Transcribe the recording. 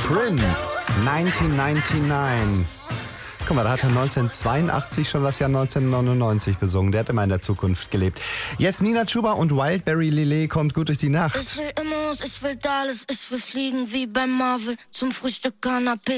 Prince, 1999. Guck mal, da hat er 1982 schon das Jahr 1999 besungen. Der hat immer in der Zukunft gelebt. Jetzt Nina Chuba und Wildberry Lillet kommt gut durch die Nacht. Ich will Immos, ich will Dallas, ich will fliegen wie bei Marvel. Zum Frühstück Canapé.